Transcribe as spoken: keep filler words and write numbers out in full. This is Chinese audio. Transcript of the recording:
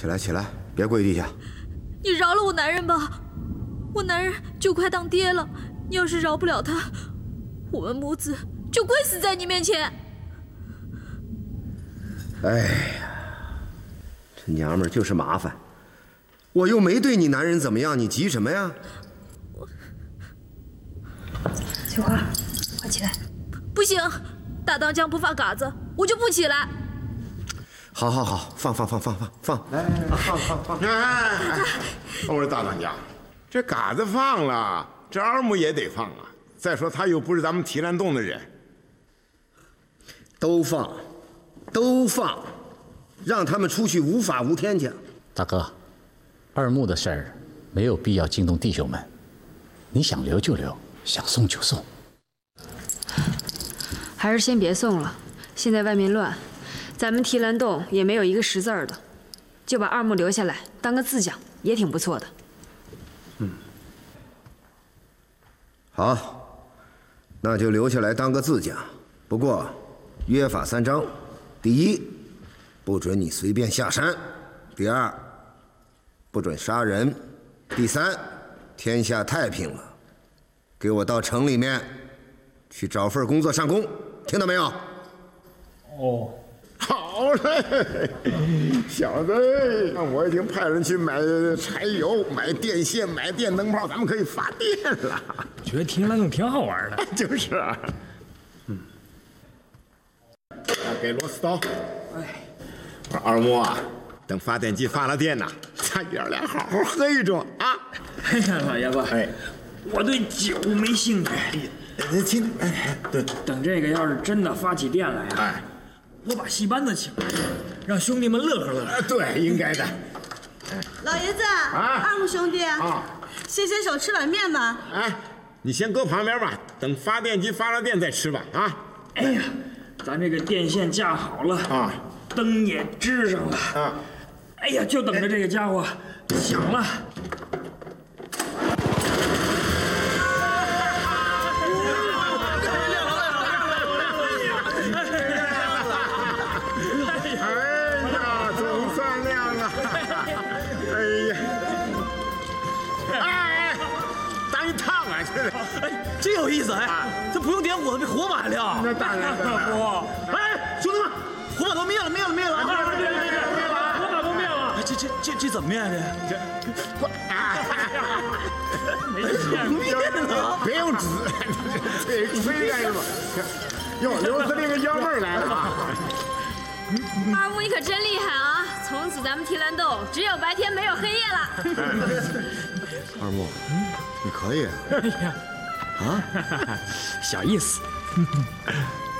起来，起来，别跪地下。 你饶了我男人吧，我男人就快当爹了，你要是饶不了他，我们母子就跪死在你面前。 哎呀，这娘们儿就是麻烦，我又没对你男人怎么样，你急什么呀？ 翠花，快起来！ 不行，大当家不发嘎子，我就不起来。 好好好，放放放放放放，来来来，放放放。 哎，我说大当家，这嘎子放了，这二木也得放啊。再说他又不是咱们提篮洞的人， 都放，都放，让他们出去无法无天去。 大哥，二木的事儿没有必要惊动弟兄们，你想留就留，想送就送。 还是先别送了，现在外面乱。咱们提篮洞也没有一个识字儿的，就把二木留下来当个字匠，也挺不错的。 嗯，好，那就留下来当个字匠。不过，约法三章：第一，不准你随便下山；第二，不准杀人；第三，天下太平了，给我到城里面去找份工作上工，听到没有？ 哦。好嘞，小子，我已经派人去买柴油、买电线、买电灯泡，咱们可以发电了。 觉得提篮洞挺好玩的。 就是啊。嗯。给螺丝刀。哎，我说二木啊，等发电机发了电呐，咱爷俩好好喝一盅啊。 哎呀，老爷子，哎，我对酒没兴趣。 哎，亲，哎，对， 等这个要是真的发起电来啊，哎。我把戏班子请来，让兄弟们乐呵乐呵。 对，应该的。 老爷子，啊，二木兄弟，啊，先洗手吃碗面吧。 哎，你先搁旁边吧，等发电机发了电再吃吧。啊， 哎呀，咱这个电线架好了啊，灯也支上了啊，哎呀，就等着这个家伙响了。 哎，真有意思！哎，这不用点火，被火把了。 那当然不。哎，兄弟们，火把都灭了，灭了，灭了！ 灭了，灭了，灭了！火把都灭了！ 这这这这怎么灭的？这没灭了，别用纸，这吹干什么？哟，刘司令个幺妹来了啊！ 二木，你可真厉害啊！从此咱们提篮洞只有白天没有黑夜了。 二木，你可以。 哎呀，啊，小意思。